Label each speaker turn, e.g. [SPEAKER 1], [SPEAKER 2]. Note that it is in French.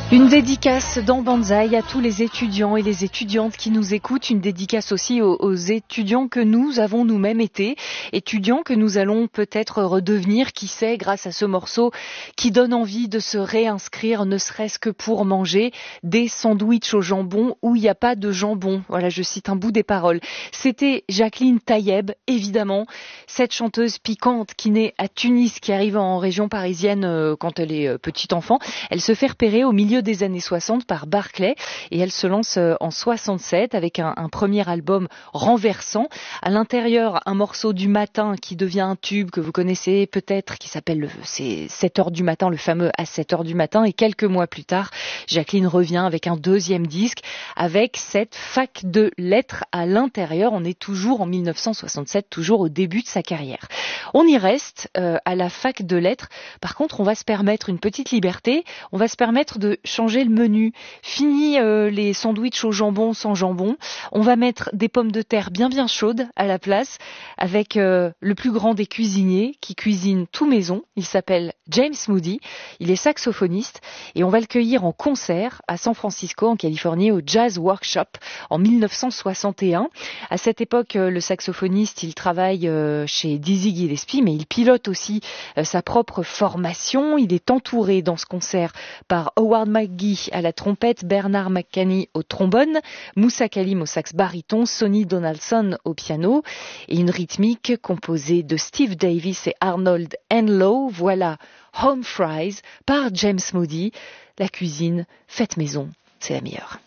[SPEAKER 1] Une dédicace dans Banzai à tous les étudiants et les étudiantes qui nous écoutent, une dédicace aussi aux étudiants que nous avons nous-mêmes été, étudiants que nous allons peut-être redevenir, qui sait, grâce à ce morceau qui donne envie de se réinscrire, ne serait-ce que pour manger des sandwichs au jambon où il n'y a pas de jambon. Voilà, je cite un bout des paroles. C'était Jacqueline Tayeb, évidemment, cette chanteuse piquante qui naît à Tunis, qui arrive en région parisienne quand elle est petite enfant. Elle se fait repérer au milieu des années 60 par Barclay et elle se lance en 67 avec un premier album renversant. À l'intérieur, un morceau du matin qui devient un tube que vous connaissez peut-être, qui s'appelle c'est 7 heures du matin, le fameux à 7 heures du matin. Et quelques mois plus tard, Jacqueline revient avec un deuxième disque avec cette fac de lettres à l'intérieur. On est toujours en 1967, toujours au début de sa carrière. On y reste à la fac de lettres. Par contre, on va se permettre une petite liberté. On va se permettre de changer le menu. Fini les sandwichs au jambon sans jambon. On va mettre des pommes de terre bien chaudes à la place avec le plus grand des cuisiniers qui cuisine tout maison. Il s'appelle James Moody. Il est saxophoniste et on va le cueillir en concert à San Francisco en Californie au Jazz Workshop en 1961. À cette époque, le saxophoniste, il travaille chez Dizzy Gillespie, mais il pilote aussi sa propre formation. Il est entouré dans ce concert par Howard McGhee à la trompette, Bernard McCanney au trombone, Moussa Kalim au sax baryton, Sonny Donaldson au piano et une rythmique composée de Steve Davis et Arnold Enlow. Voilà Home Fries par James Moody. La cuisine faite maison, c'est la meilleure.